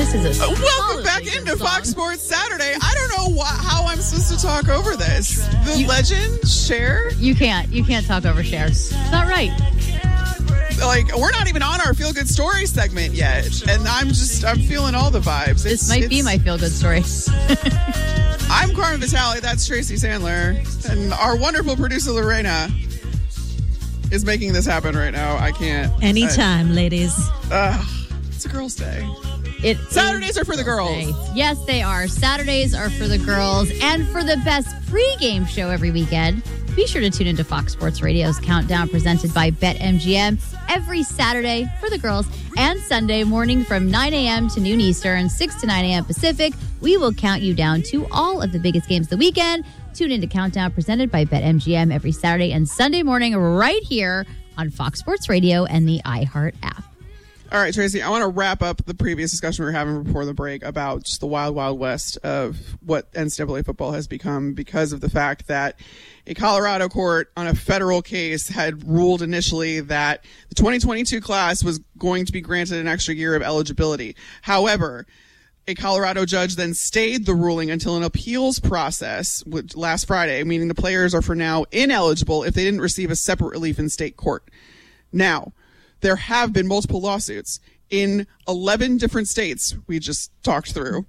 This is a welcome back into Fox Sports Saturday. I don't know how I'm supposed to talk over this. The legend, Cher? You can't talk over Cher. It's not right. Like, we're not even on our Feel Good Story segment yet. And I'm feeling all the vibes. This might be my Feel Good Story. I'm Carmen Vitale. That's Tracy Sandler. And our wonderful producer, Lorena, is making this happen right now. I can't. Anytime, ladies. It's a girl's day. Saturdays are for the girls. Yes, they are. Saturdays are for the girls. And for the best pregame show every weekend, be sure to tune into Fox Sports Radio's Countdown presented by BetMGM every Saturday for the girls and Sunday morning from 9 a.m. to noon Eastern, 6 to 9 a.m. Pacific. We will count you down to all of the biggest games of the weekend. Tune into Countdown presented by BetMGM every Saturday and Sunday morning right here on Fox Sports Radio and the iHeart app. All right, Tracy, I want to wrap up the previous discussion we were having before the break about just the wild, wild west of what NCAA football has become because of the fact that a Colorado court on a federal case had ruled initially that the 2022 class was going to be granted an extra year of eligibility. However, a Colorado judge then stayed the ruling until an appeals process last Friday, meaning the players are for now ineligible if they didn't receive a separate relief in state court. Now, there have been multiple lawsuits in 11 different states we just talked through.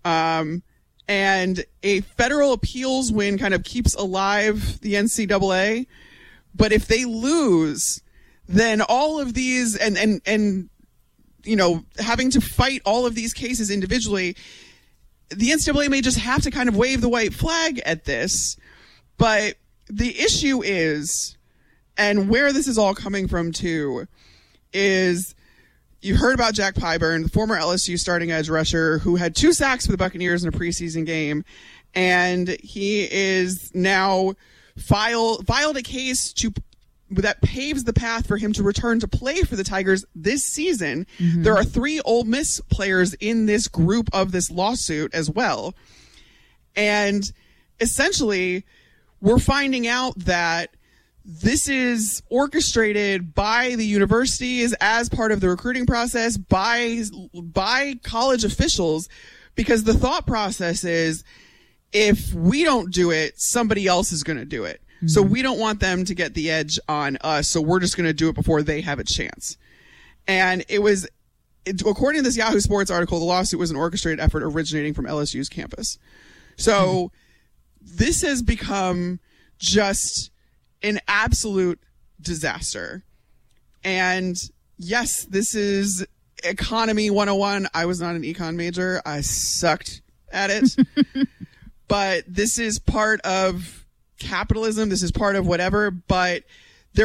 And a federal appeals win kind of keeps alive the NCAA. But if they lose, then all of these and you know, having to fight all of these cases individually, the NCAA may just have to kind of wave the white flag at this. But the issue is, and where this is all coming from too, is you heard about Jack Pyburn, the former LSU starting edge rusher who had 2 sacks for the Buccaneers in a preseason game. And he is now filed a case that paves the path for him to return to play for the Tigers this season. Mm-hmm. There are 3 Ole Miss players in this group of this lawsuit as well. And essentially, we're finding out that this is orchestrated by the universities as part of the recruiting process, by college officials, because the thought process is if we don't do it, somebody else is going to do it. Mm-hmm. So we don't want them to get the edge on us, so we're just going to do it before they have a chance. And according to this Yahoo Sports article, the lawsuit was an orchestrated effort originating from LSU's campus. So this has become just an absolute disaster. And yes, this is economy 101. I was not an econ major. I sucked at it. But this is part of capitalism. This is part of whatever. But